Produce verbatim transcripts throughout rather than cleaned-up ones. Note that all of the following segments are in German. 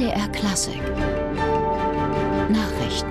D R Klassik Nachrichten.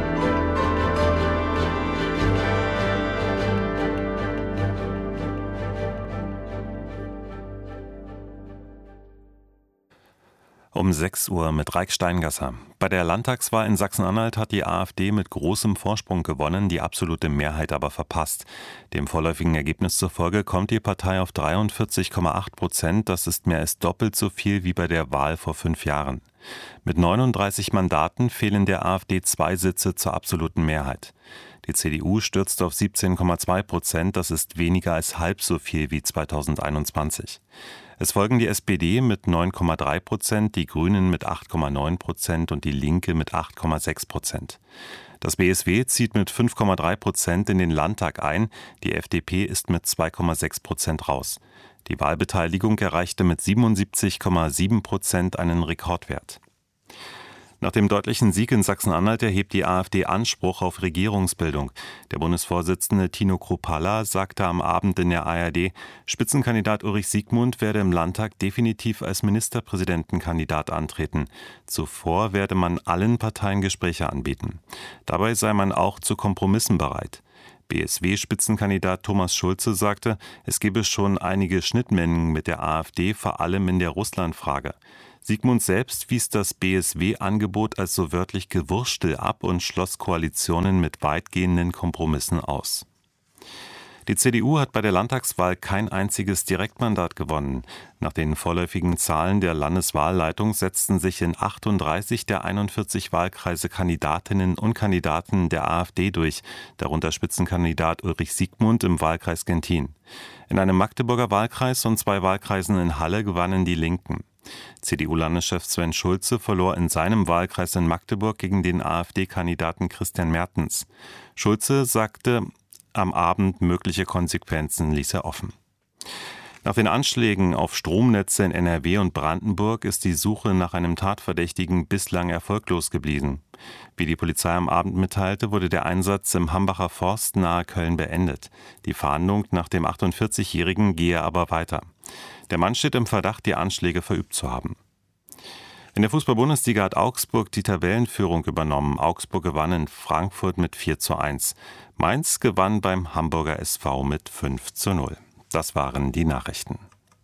Um sechs Uhr mit Raik Steingasser. Bei der Landtagswahl in Sachsen-Anhalt hat die AfD mit großem Vorsprung gewonnen, die absolute Mehrheit aber verpasst. Dem vorläufigen Ergebnis zufolge kommt die Partei auf dreiundvierzig Komma acht Prozent. Das ist mehr als doppelt so viel wie bei der Wahl vor fünf Jahren. Mit neununddreißig Mandaten fehlen der AfD zwei Sitze zur absoluten Mehrheit. Die C D U stürzt auf siebzehn Komma zwei Prozent. Das ist weniger als halb so viel wie zweitausendeinundzwanzig. Es folgen die S P D mit neun Komma drei Prozent, die Grünen mit acht Komma neun Prozent und die Linke mit acht Komma sechs Prozent. Das B S W zieht mit fünf Komma drei Prozent in den Landtag ein, die F D P ist mit zwei Komma sechs Prozent raus. Die Wahlbeteiligung erreichte mit siebenundsiebzig Komma sieben Prozent einen Rekordwert. Nach dem deutlichen Sieg in Sachsen-Anhalt erhebt die AfD Anspruch auf Regierungsbildung. Der Bundesvorsitzende Tino Kruppalla sagte am Abend in der A R D, Spitzenkandidat Ulrich Siegmund werde im Landtag definitiv als Ministerpräsidentenkandidat antreten. Zuvor werde man allen Parteien Gespräche anbieten. Dabei sei man auch zu Kompromissen bereit. B S W-Spitzenkandidat Thomas Schulze sagte, es gebe schon einige Schnittmengen mit der AfD, vor allem in der Russlandfrage. Siegmund selbst wies das B S W-Angebot als so wörtlich Gewurstel ab und schloss Koalitionen mit weitgehenden Kompromissen aus. Die C D U hat bei der Landtagswahl kein einziges Direktmandat gewonnen. Nach den vorläufigen Zahlen der Landeswahlleitung setzten sich in achtunddreißig der einundvierzig Wahlkreise Kandidatinnen und Kandidaten der AfD durch, darunter Spitzenkandidat Ulrich Siegmund im Wahlkreis Genthin. In einem Magdeburger Wahlkreis und zwei Wahlkreisen in Halle gewannen die Linken. C D U-Landeschef Sven Schulze verlor in seinem Wahlkreis in Magdeburg gegen den AfD-Kandidaten Christian Mertens. Schulze sagte am Abend, mögliche Konsequenzen ließ er offen. Nach den Anschlägen auf Stromnetze in N R W und Brandenburg ist die Suche nach einem Tatverdächtigen bislang erfolglos geblieben. Wie die Polizei am Abend mitteilte, wurde der Einsatz im Hambacher Forst nahe Köln beendet. Die Fahndung nach dem achtundvierzigjährigen gehe aber weiter. Der Mann steht im Verdacht, die Anschläge verübt zu haben. In der Fußball-Bundesliga hat Augsburg die Tabellenführung übernommen. Augsburg gewann in Frankfurt mit vier zu eins. Mainz gewann beim Hamburger S V mit fünf zu null. Das waren die Nachrichten.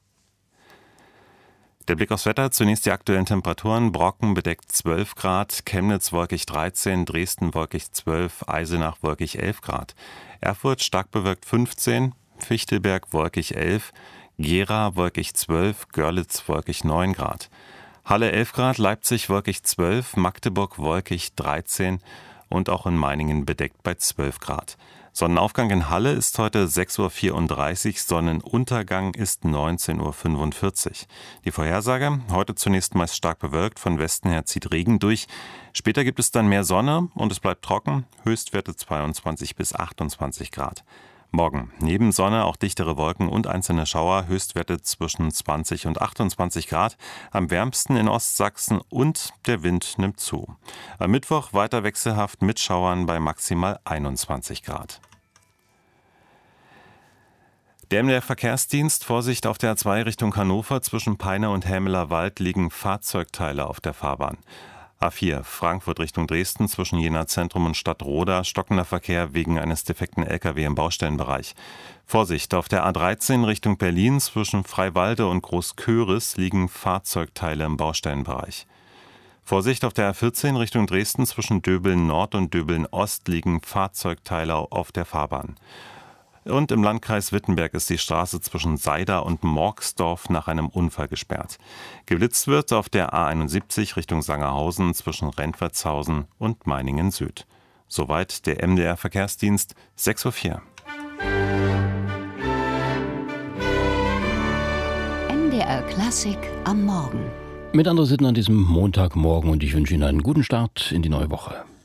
Der Blick aufs Wetter, zunächst die aktuellen Temperaturen. Brocken bedeckt zwölf Grad, Chemnitz wolkig dreizehn, Dresden wolkig zwölf, Eisenach wolkig elf Grad. Erfurt stark bewölkt fünfzehn, Fichtelberg wolkig elf, Gera wolkig zwölf, Görlitz wolkig neun Grad. Halle elf Grad, Leipzig wolkig zwölf, Magdeburg wolkig dreizehn und auch in Meiningen bedeckt bei zwölf Grad. Sonnenaufgang in Halle ist heute sechs Uhr vierunddreißig, Sonnenuntergang ist neunzehn Uhr fünfundvierzig. Die Vorhersage, heute zunächst meist stark bewölkt, von Westen her zieht Regen durch. Später gibt es dann mehr Sonne und es bleibt trocken, Höchstwerte zweiundzwanzig bis achtundzwanzig Grad. Morgen neben Sonne auch dichtere Wolken und einzelne Schauer, Höchstwerte zwischen zwanzig und achtundzwanzig Grad, am wärmsten in Ostsachsen und der Wind nimmt zu. Am Mittwoch weiter wechselhaft mit Schauern bei maximal einundzwanzig Grad. Der M D R-Verkehrsdienst, Vorsicht auf der A zwei Richtung Hannover, zwischen Peine und Hämeler Wald liegen Fahrzeugteile auf der Fahrbahn. A vier Frankfurt Richtung Dresden, zwischen Jena Zentrum und Stadtroda, stockender Verkehr wegen eines defekten L K W im Baustellenbereich. Vorsicht, auf der A dreizehn Richtung Berlin, zwischen Freiwalde und Großköris liegen Fahrzeugteile im Baustellenbereich. Vorsicht, auf der A vierzehn Richtung Dresden, zwischen Döbeln Nord und Döbeln Ost liegen Fahrzeugteile auf der Fahrbahn. Und im Landkreis Wittenberg ist die Straße zwischen Seida und Morgsdorf nach einem Unfall gesperrt. Geblitzt wird auf der A einundsiebzig Richtung Sangerhausen zwischen Rentwertshausen und Meiningen Süd. Soweit der M D R-Verkehrsdienst, sechs Uhr vier. M D R Klassik am Morgen. Mit anderen Sitten an diesem Montagmorgen und ich wünsche Ihnen einen guten Start in die neue Woche.